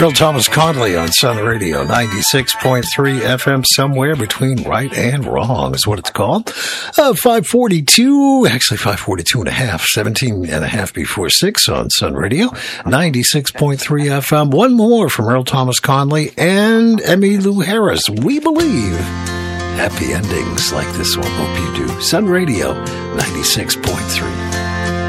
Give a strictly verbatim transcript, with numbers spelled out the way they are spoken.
Earl Thomas Conley on Sun Radio, ninety-six point three F M, somewhere between right and wrong is what it's called. Uh, five forty-two, actually five forty-two and a half, seventeen and a half before six on Sun Radio, ninety-six point three F M. One more from Earl Thomas Conley and Emmylou Harris. We believe happy endings like this one. Hope you do. Sun Radio, ninety-six point three.